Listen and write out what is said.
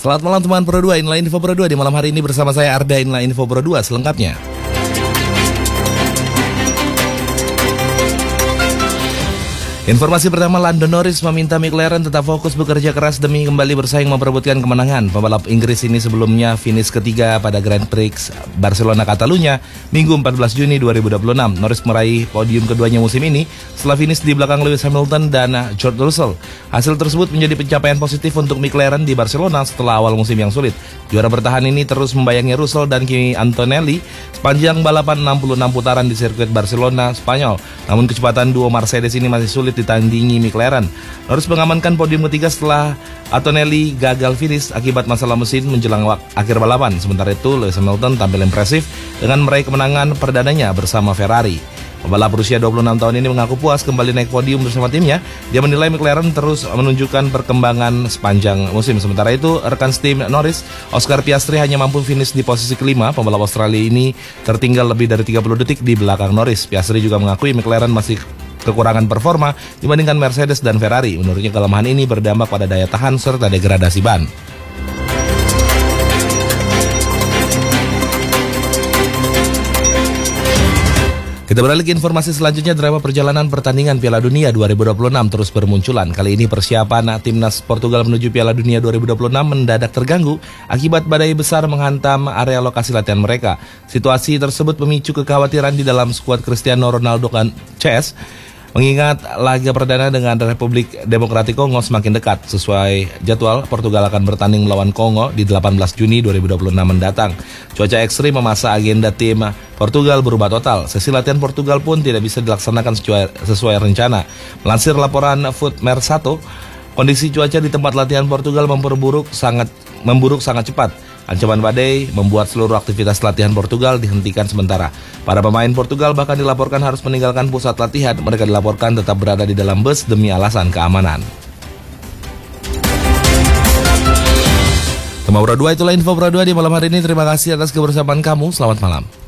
Selamat malam teman Pro 2, inilah Info Pro 2 di malam hari ini bersama saya Arda, inilah Info Pro 2 selengkapnya. Informasi pertama, Lando Norris meminta McLaren tetap fokus bekerja keras demi kembali bersaing memperebutkan kemenangan. Pembalap Inggris ini sebelumnya finish ketiga pada Grand Prix Barcelona Catalunya Minggu 14 Juni 2026. Norris meraih podium keduanya musim ini setelah finish di belakang Lewis Hamilton dan George Russell. Hasil tersebut menjadi pencapaian positif untuk McLaren di Barcelona setelah awal musim yang sulit. Juara bertahan ini terus membayangi Russell dan Kimi Antonelli sepanjang balapan 66 putaran di sirkuit Barcelona, Spanyol. Namun kecepatan duo Mercedes ini masih sulit ditandingi McLaren. Norris mengamankan podium ketiga setelah Antonelli gagal finish akibat masalah mesin menjelang akhir balapan. Sementara itu, Lewis Hamilton tampil impresif dengan meraih kemenangan perdananya bersama Ferrari. Pembalap berusia 26 tahun ini mengaku puas kembali naik podium bersama timnya. Dia menilai McLaren terus menunjukkan perkembangan sepanjang musim. Sementara itu, rekan tim Norris, Oscar Piastri hanya mampu finish di posisi kelima. Pembalap Australia ini tertinggal lebih dari 30 detik di belakang Norris. Piastri juga mengakui McLaren masih kekurangan performa dibandingkan Mercedes dan Ferrari. Menurutnya kelemahan ini berdampak pada daya tahan serta degradasi ban. Kita beralih ke informasi selanjutnya. Drama perjalanan pertandingan Piala Dunia 2026 terus bermunculan. Kali ini persiapan timnas Portugal menuju Piala Dunia 2026 mendadak terganggu akibat badai besar menghantam area lokasi latihan mereka. Situasi tersebut memicu kekhawatiran di dalam skuad Cristiano Ronaldo dan CS. Mengingat laga perdana dengan Republik Demokratik Kongo semakin dekat. Sesuai jadwal, Portugal akan bertanding melawan Kongo di 18 Juni 2026 mendatang. Cuaca ekstrim memaksa agenda tim Portugal berubah total. Sesi latihan Portugal pun tidak bisa dilaksanakan sesuai rencana. Melansir laporan Food Mercato, kondisi cuaca di tempat latihan Portugal memburuk sangat cepat. Ancaman badai membuat seluruh aktivitas latihan Portugal dihentikan sementara. Para pemain Portugal bahkan dilaporkan harus meninggalkan pusat latihan. Mereka dilaporkan tetap berada di dalam bus demi alasan keamanan. Teman Pro 2, itulah Info Pro 2 di malam hari ini. Terima kasih atas kebersamaan kamu. Selamat malam.